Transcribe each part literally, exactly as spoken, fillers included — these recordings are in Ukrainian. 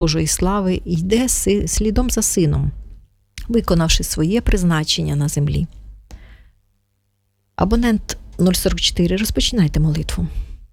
Божої слави і йде си- слідом за сином, виконавши своє призначення на землі. Абонент нуль сорок чотири, розпочинайте молитву.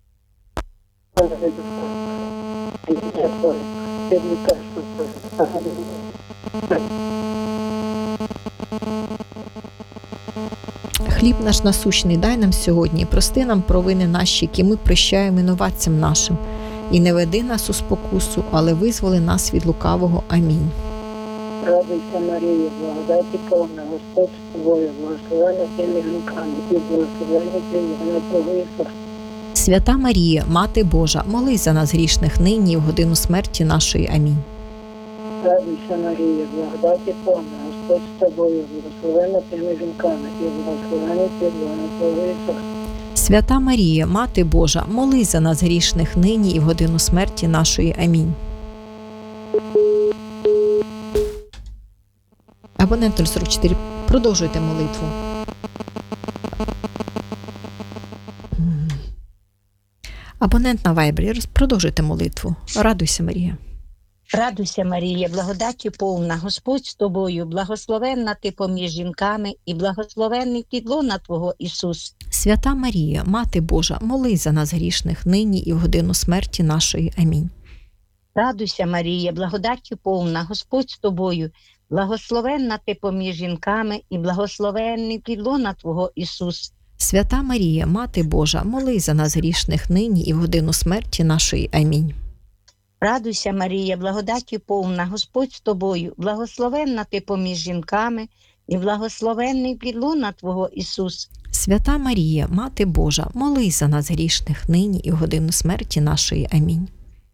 Хліб наш насущний дай нам сьогодні, і прости нам провини наші, які ми прощаємо винуватцям нашим. І не веди нас у спокусу, але визволи нас від лукавого. Амінь. Радуйся, Марія, благодаті повна, Господь з тобою, благословенна ти між жінками, і благословенний плід Твого Ісуса. Свята Марія, Мати Божа, молись за нас грішних нині і в годину смерті нашої. Амінь. Радуйся, Марія, благодаті повна, Господь з тобою, благословенна ти між жінками, і благословенний плід Твого Ісуса. Свята Марія, Мати Божа, молись за нас грішних нині і в годину смерті нашої. Амінь. Абонент нуль сорок чотири, продовжуйте молитву. Абонент на Вайбері, роз- продовжуйте молитву. Радуйся, Марія. Радуйся, Марія, благодаті повна, Господь з тобою, благословенна ти поміж жінками, і благословенний плід лона Твого, Ісус. Свята Марія, Мати Божа, молись за нас грішних нині і в годину смерті нашої. Амінь. Радуйся, Марія, благодаті повна, Господь з тобою, благословенна ти поміж жінками, і благословенний плід лона Твого, Ісус. Свята Марія, Мати Божа, молись за нас грішних нині і в годину смерті нашої. Амінь. Радуйся, Марія, благодаті повна, Господь з тобою, благословенна ти поміж жінками, і благословенний плід лона Твого, Ісус. Свята Марія, Мати Божа, молись за нас грішних нині і в годину смерті нашої. Амінь.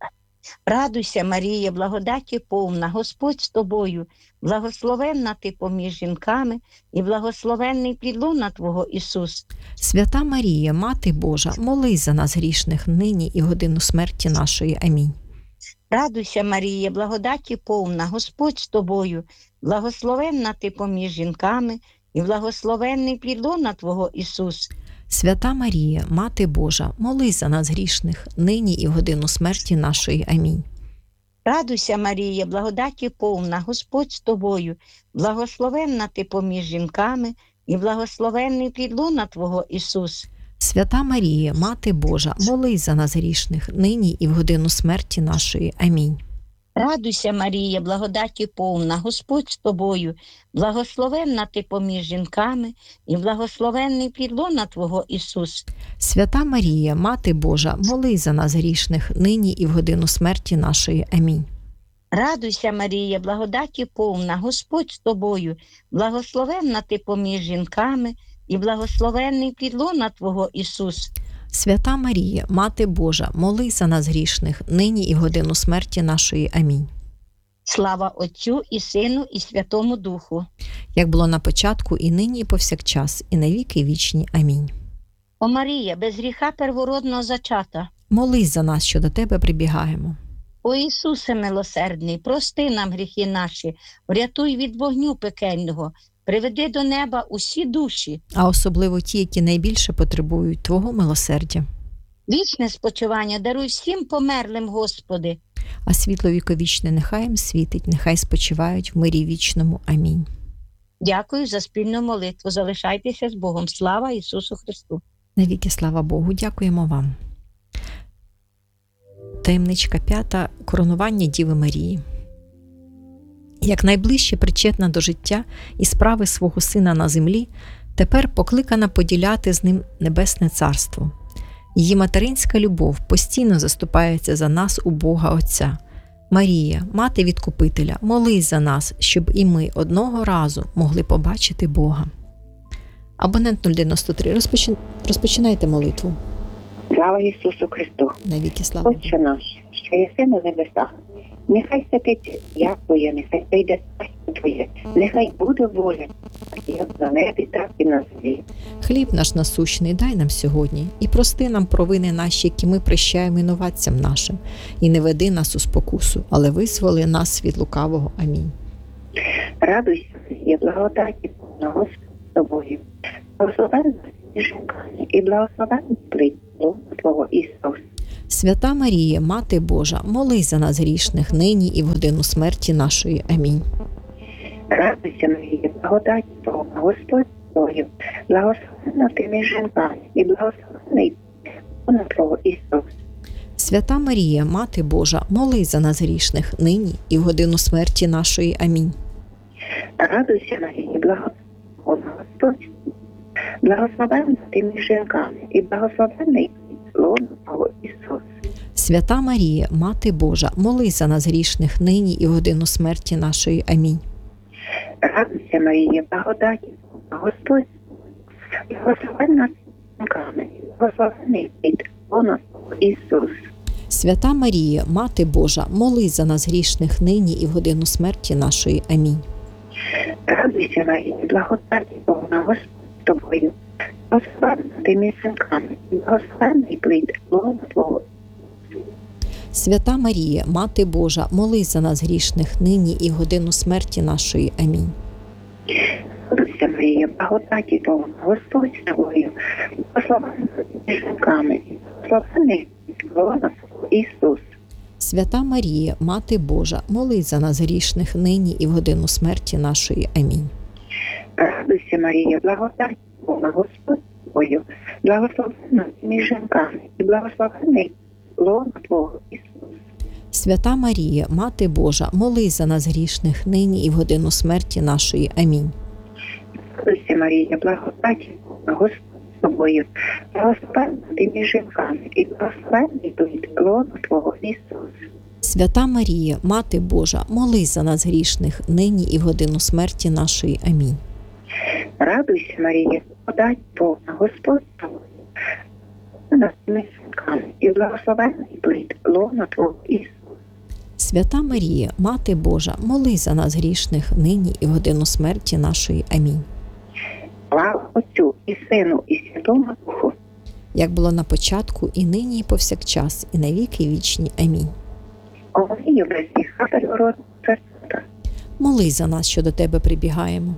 Радуйся, Марія, благодаті повна, Господь з тобою, благословенна ти поміж жінками, і благословенний плід лона Твого, Ісус. Свята Марія, Мати Божа, молись за нас грішних нині і в годину смерті нашої. Амінь. Радуйся, Марія, благодаті повна, Господь з тобою, благословенна ти поміж жінками, і благословенний плід лона Твого, Ісус. Свята Марія, Мати Божа, молись за нас грішних нині і в годину смерті нашої. Амінь. Радуйся, Марія, благодаті повна, Господь з тобою, благословенна ти поміж жінками, і благословенний плід лона Твого, Ісус. Свята Марія, Мати Божа, молись за нас грішних нині і в годину смерті нашої. Амінь. Радуйся, Марія, благодаті повна, Господь з тобою, благословенна ти поміж жінками, і благословенний плід лона Твого, Ісус. Свята Марія, Мати Божа, молись за нас грішних нині і в годину смерті нашої. Амінь. Радуйся, Марія, благодаті повна, Господь з тобою, благословенна ти поміж жінками, і благословенний плід лона Твого, Ісус. Свята Марія, Мати Божа, молись за нас грішних нині і в годину смерті нашої. Амінь. Слава Отцю і Сину, і Святому Духу. Як було на початку, і нині, і повсякчас, і на віки вічні. Амінь. О Марія, без гріха первородного зачата. Молись за нас, що до Тебе прибігаємо. О Ісусе милосердний, прости нам гріхи наші, врятуй від вогню пекельного, приведи до неба усі душі. А особливо ті, які найбільше потребують Твого милосердя. Вічне спочивання даруй всім померлим, Господи. А світло віковічне нехай їм світить, нехай спочивають в мирі вічному. Амінь. Дякую за спільну молитву. Залишайтеся з Богом. Слава Ісусу Христу. Навіки слава Богу. Дякуємо вам. Таємничка п'ята. Коронування Діви Марії. Як найближче причетна до життя і справи свого Сина на землі, тепер покликана поділяти з Ним Небесне Царство. Її материнська любов постійно заступається за нас у Бога Отця. Марія, Мати Відкупителя, молись за нас, щоб і ми одного разу могли побачити Бога. Абонент нуль дев'яносто три, розпочи... розпочинайте молитву. Слава Ісусу Христу! Навіки слава. Отче наш, що єси на небесах, нехай святиться ім'я Твоє, нехай прийде царство Твоє, нехай буде воля, як на небі, так і на землі. Хліб наш насущний дай нам сьогодні, і прости нам провини наші, які ми прощаємо винуватцям нашим, і не веди нас у спокусу, але визволи нас від лукавого. Амінь. Радуйся, Марія, благодаті повна, Господь з тобою, благословенна ти жінка, і благословенний плід лона Твого, Ісус. Свята Марія, Мати Божа, молись за нас грішних, нині і в годину смерті нашої. Амінь. Радуйся, Марія, благодать Бога, Господь з тобою, благословенна ти між жінками, і благословений плід Твого Ісус. Свята Марія, Мати Божа, молись за нас грішних, нині і в годину смерті нашої. Амінь. Радуйся, Марія, благодать Бога, Господь з тобою, благословенна ти між жінками, і благословений плід лона Твого Ісус. Свята Марія, Мати Божа, молись за нас грішних, нині і в годину смерті нашої. Амінь. Радуйся, Марія, благодать Бога, Господь з тобою, благословенна ти між жінками, і благословений плід лона Твого Ісус. Свята Марія, Мати Божа, молись за нас грішних, нині і в годину смерті нашої. Амінь. Радуйся, Марія, благодать Бога, Господь з тобою, благословенна ти між жінками, і благословений плід лона Твого. Свята Марія, Мати Божа, молись за нас грішних, нині і в годину смерті нашої. Амінь. Радуйся, Марія, благодаті Бога, Господь з тобою, благословенна ти між жінками, і благословений плід лона Твого Ісус. Свята Марія, Мати Божа, молись за нас грішних, нині і в годину смерті нашої. Амінь. Радуйся, Марія, благодаті Бога, Господь з тобою, благословенна ти між жінками, і благословений лона Твого Ісус. Свята Марія, Мати Божа, молись за нас грішних, нині і в годину смерті нашої. Амінь. Радуйся, Марія, благодаті Бога, Господь з тобою, благословенна ти між жінками, і благословений плід лона Твого Ісус. Свята Марія, Мати Божа, молись за нас грішних, нині і в годину смерті нашої. Амінь. Радуйся, Марія, благодать Бога, Господь з тобою, над тими жінками, і благословений плід лона Твого Ісус. Свята Марія, Мати Божа, молись за нас грішних, нині і в годину смерті нашої. Амінь. Слава Отцю і Сину, і Святому Духу. Як було на початку, і нині, і повсякчас, і на віки вічні. Амінь. О Марію, без гріха первородного серця, Молись за нас, що до Тебе прибігаємо.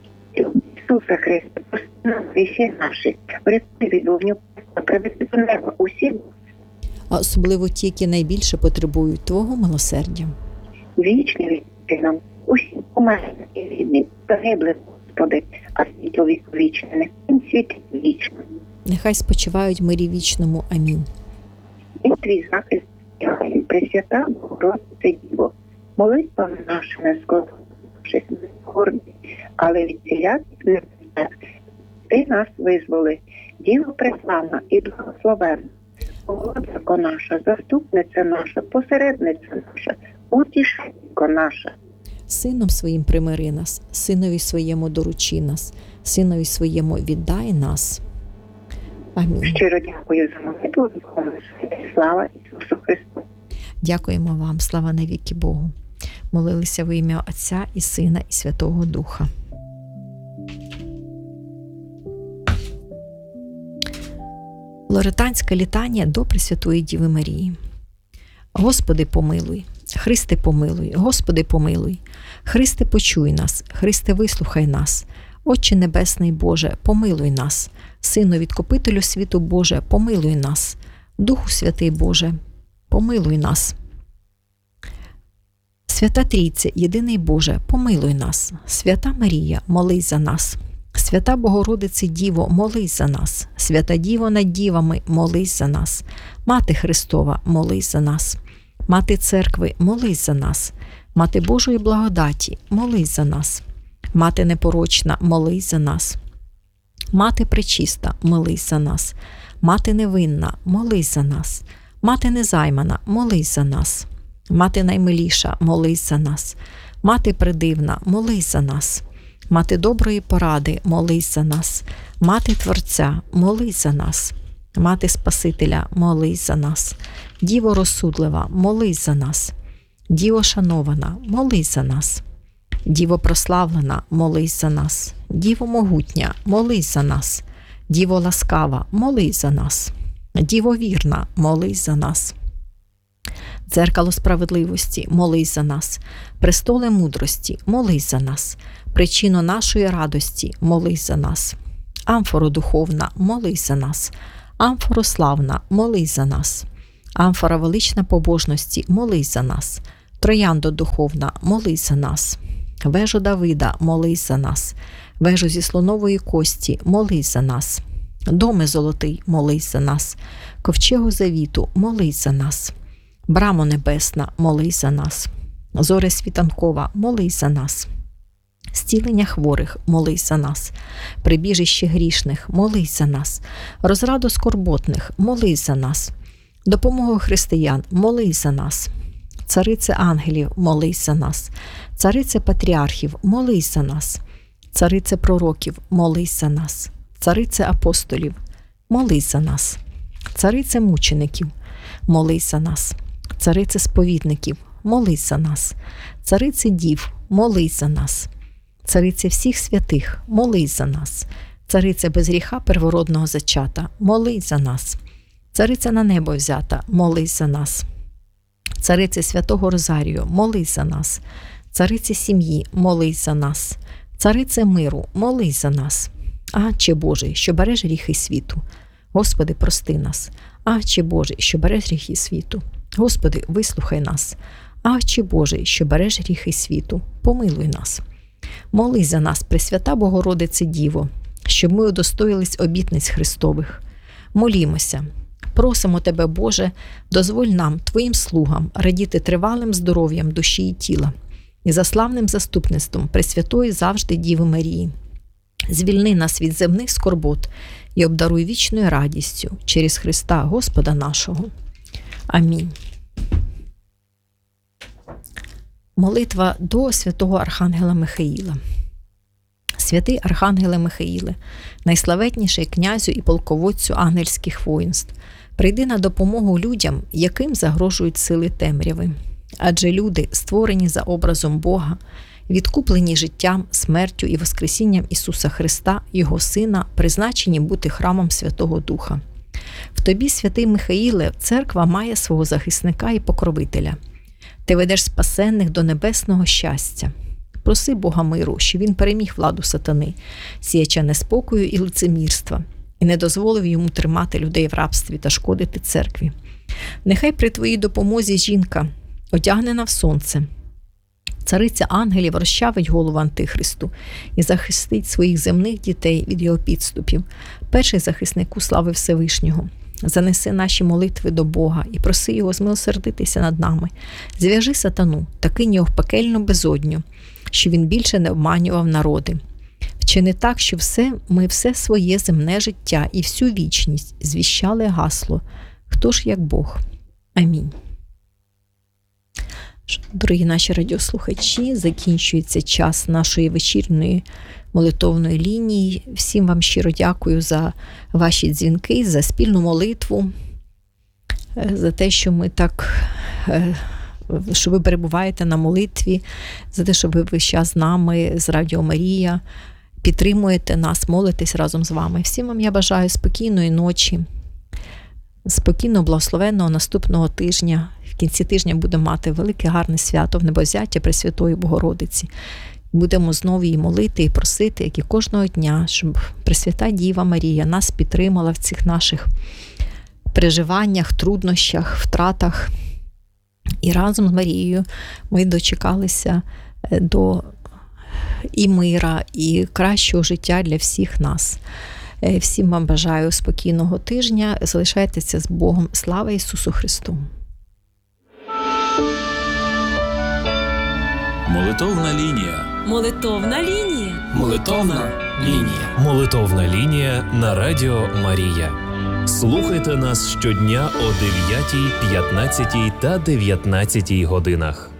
Ісуса Христа, прости нам гріхи наші, врятуй від вогню, приведи до неба усіх, А особливо ті, які найбільше потребують Твого милосердя. вічні відпусти нам, усі померли і рідні, загибли, Господи, а світлові вічне, нехай світить вічно. Нехай спочивають в мирі вічному. Амінь. І твій захист, Яхай, Пресвята Богородице Діво, молитва наша не складовшись не горді, але від всіляких небезпек. Ти нас визволи, Діво преславна і благословенна, Богородико наша, заступниця наша, посередниця наша, утішителько наша. Сином своїм примири нас, Синові своєму доручи нас, Синові своєму віддай нас. Амінь. Щиро дякую за молитву, слава Ісусу Христу. Дякуємо вам, слава навіки Богу. Молилися во ім'я Отця і Сина і Святого Духа. Лоретанська літанія до Пресвятої Діви Марії. Господи, помилуй, Христе, помилуй, Господи, помилуй, Христе, почуй нас, Христе, вислухай нас, Отче Небесний Боже, помилуй нас, Сину Відкупителю світу Боже, помилуй нас, Духу Святий Боже, помилуй нас. Свята Трійце, єдиний Боже, помилуй нас. Свята Марія, молись за нас. Свята Богородице Діво, молись за нас. Свята Діво над дівами, молись за нас. Мати Христова, молись за нас. Мати Церкви, молись за нас. Мати Божої благодаті, молись за нас. Мати непорочна, молись за нас. Мати пречиста, молись за нас. Мати невинна, молись за нас. Мати незаймана, молись за нас. Мати наймиліша, молись за нас. Мати придивна, молись за нас. Мати доброї поради, молись за нас. Мати Творця, молись за нас. Мати Спасителя, молись за нас. Діво розсудлива, молись за нас. Діво шанована, молись за нас. Діво прославлена, молись за нас. Діво могутня, молись за нас. Діво ласкава, молись за нас. Діво вірна, молись за нас. Дзеркало справедливості, молись за нас. Престоле мудрості, молись за нас. Причино нашої радості, молись за нас. Амфоро духовна, молись за нас. Амфоро славна, молись за нас. Амфора велична побожності, молись за нас. Трояндо духовна, молись за нас. Вежо Давида, молись за нас. Вежо зі слонової кості, молись за нас. Доме золотий, молись за нас. Ковчегу завіту, молись за нас. Брамо небесна, молись за нас. Зоре світанкова, молись за нас. Зцілення хворих, молись за нас. Прибіжище грішних, молись за нас. Розраду скорботних, молись за нас. Допомогу християн, молись за нас. Царице ангелів, молись за нас. Царице патріархів, молись за нас. Царице пророків, молись за нас. Царице апостолів, молись за нас. Царице мучеників, молись за нас. Царице сповідників, молись за нас. Царице дів, молись за нас. Царице всіх святих, молись за нас. Царице без гріха первородного зачата, молись за нас. Цариця на небо взята, молись за нас. Царице святого Розарію, молись за нас. Царице сім'ї, молись за нас. Царице миру, молись за нас. Агнче Божий, що береш гріхи світу, Господи, прости нас. Агнче Божий, що береш гріхи світу, Господи, вислухай нас. Агнче Божий, що береш гріхи світу, помилуй нас. Молись за нас, Пресвята Богородице Діво, щоб ми удостоїлись обітниць Христових. Молімося. Просимо Тебе, Боже, дозволь нам, Твоїм слугам, радіти тривалим здоров'ям душі і тіла і за славним заступництвом Пресвятої завжди Діви Марії. Звільни нас від земних скорбот і обдаруй вічною радістю через Христа Господа нашого. Амінь. Молитва до святого Архангела Михаїла. Святий Архангеле Михаїле, найславетніший князю і полководцю ангельських воїнств, прийди на допомогу людям, яким загрожують сили темряви. Адже люди, створені за образом Бога, відкуплені життям, смертю і воскресінням Ісуса Христа, Його Сина, призначені бути храмом Святого Духа. В тобі, святий Михаїле, церква має свого захисника і покровителя. Ти ведеш спасенних до небесного щастя. Проси Бога миру, щоб він переміг владу сатани, сіяча неспокою і лицемірства, і не дозволив йому тримати людей в рабстві та шкодити церкві. Нехай при твоїй допомозі жінка, одягнена в сонце, цариця ангелів, розчавить голову Антихристу і захистить своїх земних дітей від його підступів. Перший захиснику слави Всевишнього, занеси наші молитви до Бога і проси його змилосердитися над нами. Зв'яжи сатану та кинь його в пекельну безодню, щоб він більше не обманював народи. Вчини так, що все, ми все своє земне життя і всю вічність звіщали гасло «Хто ж як Бог?» Амінь. Дорогі наші радіослухачі, закінчується час нашої вечірньої молитовної лінії. Всім вам щиро дякую за ваші дзвінки, за спільну молитву, за те, що ми так, що ви перебуваєте на молитві, за те, що ви весь час з нами, з Радіо Марія, підтримуєте нас, молитесь разом з вами. Всім вам я бажаю спокійної ночі, спокійного, благословенного наступного тижня. В кінці тижня будемо мати велике гарне свято в Небовзяття Пресвятої Богородиці. Будемо знову її молити і просити, як і кожного дня, щоб Пресвята Діва Марія нас підтримала в цих наших переживаннях, труднощах, втратах. І разом з Марією ми дочекалися до і мира, і кращого життя для всіх нас. Всім вам бажаю спокійного тижня. Залишайтеся з Богом. Слава Ісусу Христу! Молитовна лінія. Молитовна лінія. Молитовна лінія. Молитовна лінія на Радіо Марія. Слухайте нас щодня о дев'ятій, п'ятнадцятій та дев'ятнадцятій годинах.